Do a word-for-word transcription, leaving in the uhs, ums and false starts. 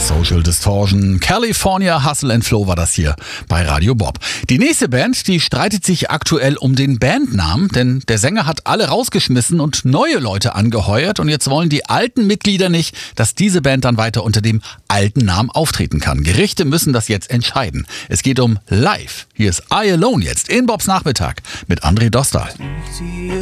Social Distortion, California Hustle and Flow war das hier bei Radio Bob. Die nächste Band, die streitet sich aktuell um den Bandnamen, denn der Sänger hat alle rausgeschmissen und neue Leute angeheuert und jetzt wollen die alten Mitglieder nicht, dass diese Band dann weiter unter dem alten Namen auftreten kann. Gerichte müssen das jetzt entscheiden. Es geht um Live. Hier ist I Alone jetzt in Bobs Nachmittag mit André Dostal.